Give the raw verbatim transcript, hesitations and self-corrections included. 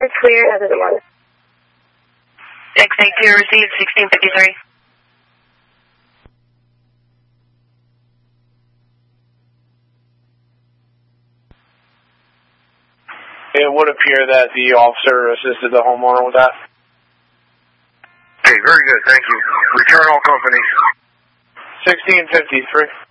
clear as it was. six eight two received, sixteen fifty-three. It would appear that the officer assisted the homeowner with that. Okay, very good, thank you. Return all companies. sixteen fifty-three.